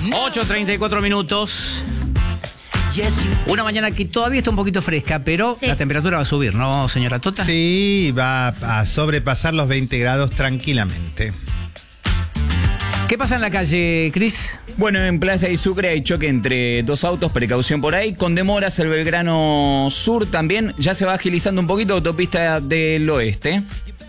8:34 minutos. Una mañana que todavía está un poquito fresca, pero la temperatura va a subir, ¿no, señora Tota? Sí, va a sobrepasar los 20 grados tranquilamente. ¿Qué pasa en la calle, Cris? Bueno, en Plaza y Sucre hay choque entre dos autos, precaución por ahí. Con demoras el Belgrano Sur también. Ya se va agilizando un poquito autopista del oeste.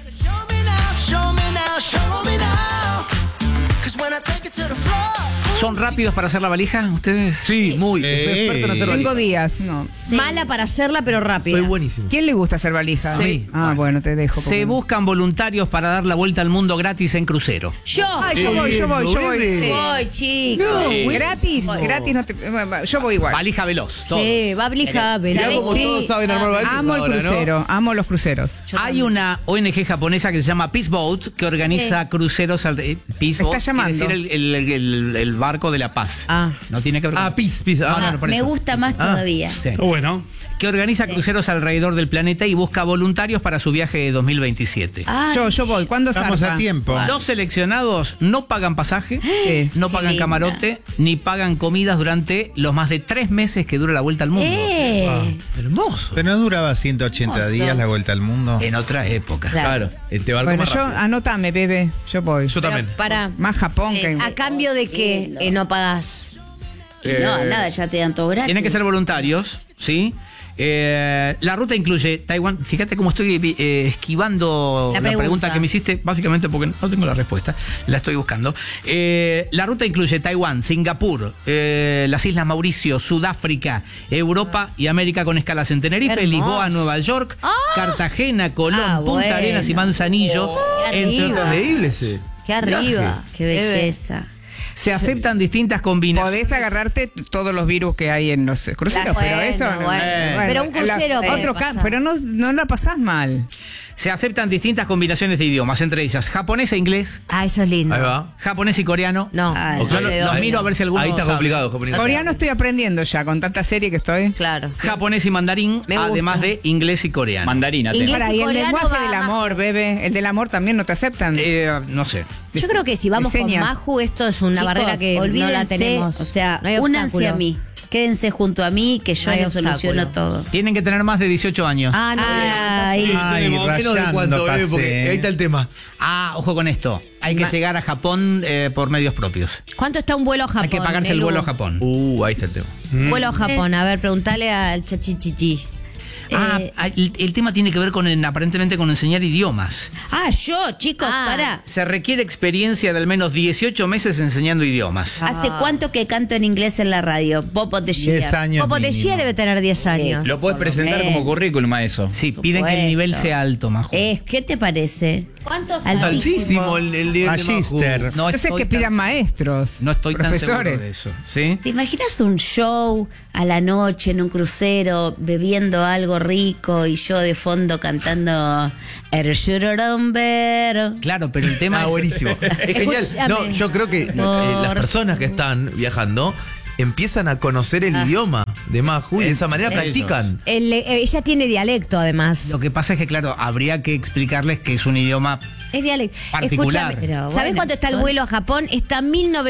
¿Son rápidos para hacer la valija, ustedes? Sí, muy. Soy experto en hacer valija. 5 días, no. Sí. Mala para hacerla, pero rápida. Soy buenísimo. ¿Quién le gusta hacer valija? Sí. Ah, bueno, te dejo. Se buscan voluntarios para dar la vuelta al mundo gratis en crucero. Yo. Ay, yo voy. Voy, chicos. Gratis, no te... Yo voy igual. Valija veloz, todo. Sí, valija, Mirá como todos saben armar valija. Amo el ahora, crucero, amo los cruceros. Hay una ONG japonesa que se llama Peace Boat que organiza cruceros al... Peace Boat está llamando. quiere decir el barco de la paz. Ah. No tiene que ver con... Ah, pis. No, por Me eso. gusta más todavía. Sí. Bueno. Que organiza cruceros alrededor del planeta y busca voluntarios para su viaje de 2027. Ay, Yo voy. ¿Cuándo Estamos zarpa? a tiempo. Los seleccionados no pagan pasaje, no pagan linda. camarote, ni pagan comidas durante los más de 3 meses que dura la vuelta al mundo. Hermoso. Pero no duraba 180 Hermoso. días la vuelta al mundo. En otra época. Claro. Te barco Bueno, más rápido. anótame, bebé. Yo voy. Yo también. Para. Más Japón que... ¿A cambio de qué no pagás? No, nada, ya te dan todo gratis. Tienen que ser voluntarios, ¿sí? La ruta incluye Taiwán. Fíjate cómo estoy esquivando La la pregunta pregunta que me hiciste, básicamente porque no tengo la respuesta. La estoy buscando. La ruta incluye Taiwán, Singapur, las Islas Mauricio, Sudáfrica, Europa y América con escalas en Tenerife, Hermoso. Lisboa, Nueva York, Cartagena, Colón, Punta bueno. Arenas y Manzanillo, Qué entre arriba. otros. Increíble ese. Qué arriba. viaje. Qué belleza. Se aceptan distintas combinaciones. Podés agarrarte todos los virus que hay en los cruceros, Bueno, pero eso... bueno. Pero un crucero puede otro pasar. pero no la pasás mal. Se aceptan distintas combinaciones de idiomas, entre ellas japonés e inglés, Ah, eso es lindo. Ahí va. japonés y coreano. No. Ay, Yo los Ahí- miro a ver si alguno Ahí está sabe. complicado, japonés. Coreano estoy aprendiendo ya, con tanta serie que estoy. Claro. Japonés y mandarín, Me gusta. además de inglés y coreano. Mandarina. Inglés. Para, y el coreano lenguaje va del más- amor, bebé. El del amor también no te aceptan. No sé. Yo creo que si vamos con Señas. Maju, esto es una Chicos, barrera que no olvídense, la tenemos. o sea, no hay únanse obstáculo. a mí. Quédense junto a mí, que yo No hay les soluciono obstáculo. todo. Tienen que tener más de 18 años. Ah, no. Ay, Ay, Menos de rayando cuánto, porque pasé. ahí está el tema. Ojo con esto. Hay que llegar a Japón por medios propios. ¿Cuánto está un vuelo a Japón? Hay que pagarse el Nelu? vuelo a Japón. Ahí está el tema. Vuelo a Japón. A ver, preguntale al chachichichi. El tema tiene que ver con aparentemente con enseñar idiomas. yo, chicos, pará. Se requiere experiencia de al menos 18 meses enseñando idiomas. ¿Hace cuánto que canto en inglés en la radio? Popo de 10 Gia. años Popo de mínimo. Gia debe tener 10 años. Lo puedes presentar como currículum a eso. Sí, piden que el nivel sea alto, Majo. ¿Qué te parece? ¿Cuántos Altísimo el nivel de Magister. Majo. No Entonces estoy que tan- pidan maestros. No estoy tan seguro profesores. de eso. ¿Sí? ¿Te imaginas un show a la noche en un crucero bebiendo algo rico y yo de fondo cantando El Shurorombero? Claro, pero el tema es... buenísimo. Es genial. No, yo creo que las personas que están viajando empiezan a conocer el idioma de Maju y de esa manera practican. Ella tiene dialecto, además. Lo que pasa es que, claro, habría que explicarles que es un idioma... Es dialecto. Particular. Escúchame, Pero ¿sabes bueno, cuánto está el vuelo a Japón? Está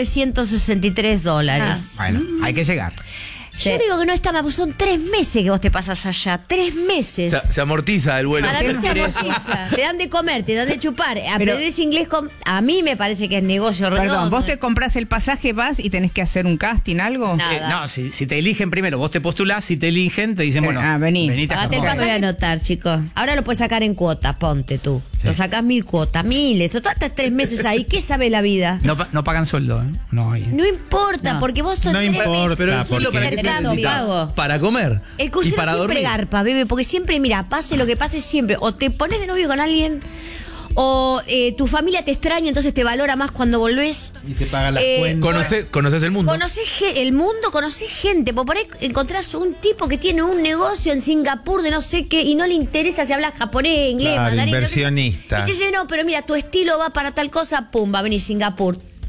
$1.963. Bueno, hay que llegar. Yo digo que no está mal, son 3 meses que vos te pasas allá. 3 meses. Se amortiza el vuelo. Para mí se amortiza. Te dan de comer, te dan de chupar. Aprendés inglés a mí me parece que es negocio redondo. Perdón, vos te compras el pasaje, vas y tenés que hacer un casting, algo. Nada. No, si te eligen primero, vos te postulás, si te eligen, te dicen, bueno, vení. venite a Pagate el Japón. Voy a anotar, chicos. Ahora lo puedes sacar en cuotas, ponte tú. Lo sacás 1000 cuotas, miles. Total, estás 3 meses ahí. ¿Qué sabe la vida? No pagan sueldo, ¿eh? No hay. No importa, porque vos sos No 3 importa, meses. Pero el suelo para qué se Intercambio. necesita? Para comer. El y crucero para siempre dormir. garpa, bebé, porque siempre, mira, pase lo que pase siempre. O te pones de novio con alguien, o tu familia te extraña, entonces te valora más cuando volvés. Y te pagan las ¿Conoces cuentas. el mundo? Conocés el mundo, conocés gente. Por ahí encontrás un tipo que tiene un negocio en Singapur de no sé qué y no le interesa si hablas japonés, inglés, Claro, mandarín. inversionista. Y te dice, no, pero mira, tu estilo va para tal cosa, pum, va a venir Singapur.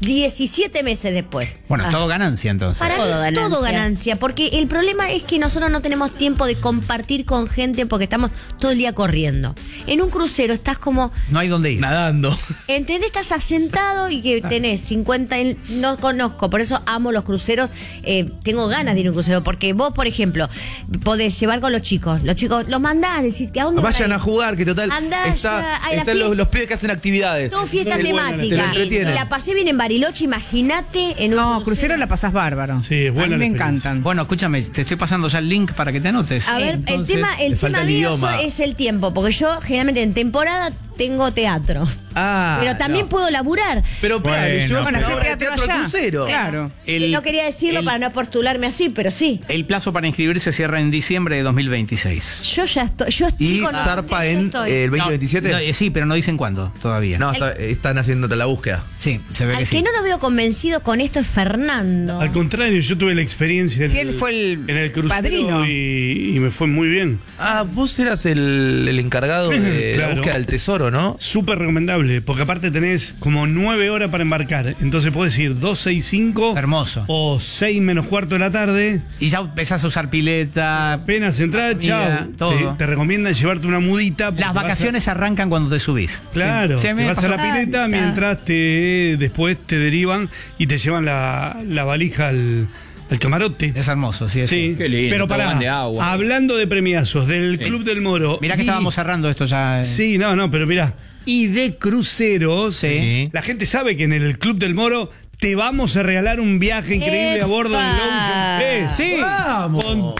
17 meses después. Bueno, todo ganancia entonces. Para mí todo ganancia, porque el problema es que nosotros no tenemos tiempo de compartir con gente porque estamos todo el día corriendo. En un crucero estás como... No hay dónde ir. Nadando. ¿Entendés? Estás asentado y que tenés 50... No conozco, por eso amo los cruceros. Tengo ganas de ir a un crucero, porque vos, por ejemplo, podés llevar con los chicos. Los chicos los mandás, decís, ¿a dónde Vayan van a jugar, que total. Andá Están los pibes que hacen actividades. Todo fiesta temática. Te Y si entretienen. la pasé bien en Bariloche, imagínate en un No, crucero la pasás bárbaro. Sí, es buena A mí me la experiencia. encantan. Bueno, escúchame, te estoy pasando ya el link para que te anotes. A ver, Entonces, el le falta tema el mío idioma. es el tiempo, porque yo generalmente en temporada tengo teatro. Pero también puedo laburar. Pero espera, Bueno, yo Bueno, hacer obra de teatro teatro allá. crucero. Claro. No quería decirlo para no postularme así, pero sí. El plazo para inscribirse cierra en diciembre de 2026. Yo ya estoy. Y Chicos, no, zarpa yo en estoy. el 2027. No, sí, pero no dicen cuándo todavía. No, están haciéndote la búsqueda. Sí, se ve Al que que sí. no lo veo convencido con esto es Fernando. Al contrario, yo tuve la experiencia Sí, él fue el en el crucero padrino. y me fue muy bien. Ah, vos eras el encargado de la Claro. búsqueda del tesoro, ¿no? Súper recomendable, porque aparte tenés como 9 horas para embarcar. Entonces podés ir 2, 6, 5 Hermoso. o 6 menos cuarto de la tarde. Y ya empezás a usar pileta. Apenas entrar, Comida, chao. todo. Te recomiendan llevarte una mudita. porque Las vas vacaciones arrancan cuando te subís. Claro, Sí, te me vas a pasó. la pileta mientras después te derivan y te llevan la valija al camarote. Es hermoso, sí. Sí, Qué lindo, pero tobogán pará, de agua. hablando de premiazos del Sí. Club del Moro. Mirá que y- estábamos cerrando esto ya. Sí, no, pero mirá. Y de cruceros, Sí. la gente sabe que en el Club del Moro te vamos a regalar un viaje increíble a bordo del Ocean Fest. Sí. ¡Vamos! Con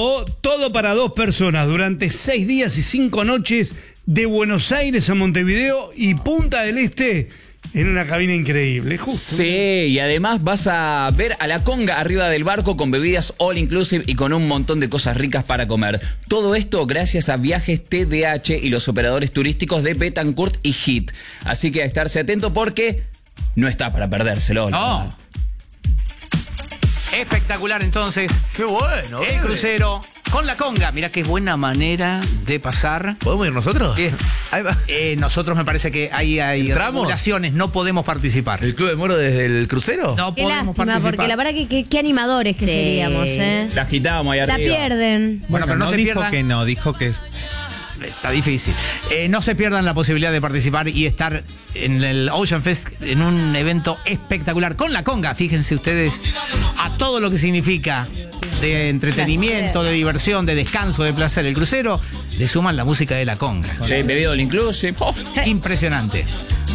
todo para 2 personas durante 6 días y 5 noches de Buenos Aires a Montevideo y Punta del Este en una cabina increíble. Justo. Sí, y además vas a ver a la conga arriba del barco con bebidas all inclusive y con un montón de cosas ricas para comer. Todo esto gracias a Viajes TDH y los operadores turísticos de Betancourt y Hit. Así que a estarse atento porque no está para perdérselo. la No. verdad. Espectacular entonces. ¡Qué bueno! El crucero con la conga. Mirá qué buena manera de pasar. ¿Podemos ir nosotros? Ahí va. Nosotros me parece que ahí hay ¿Entramos? regulaciones, no podemos participar. ¿El Club de Moro desde el crucero? No Qué podemos lástima, participar. porque la verdad que qué animadores que Sí. seríamos, ¿eh? La agitábamos ahí La arriba. pierden. Bueno, pero no se dijo pierdan. que No, dijo que Está difícil. No se pierdan la posibilidad de participar y estar en el Ocean Fest en un evento espectacular con la conga. Fíjense ustedes a todo lo que significa de entretenimiento, de diversión, de descanso, de placer. El crucero le suman la música de la conga. Sí, bebido all inclusive. Oh. Impresionante.